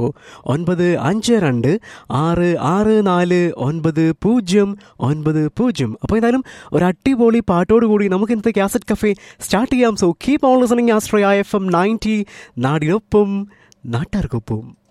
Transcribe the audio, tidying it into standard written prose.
9526649090. അപ്പോൾ എന്തായാലും ഒരു അടിപൊളി പാട്ടോടുകൂടി നമുക്ക് ഇന്നത്തെ കാസറ്റ് കഫേ സ്റ്റാർട്ട് ചെയ്യാം. So keep on listening Ashraya FM 90 നാടിനൊപ്പം നാട്ടാർക്കൊപ്പം.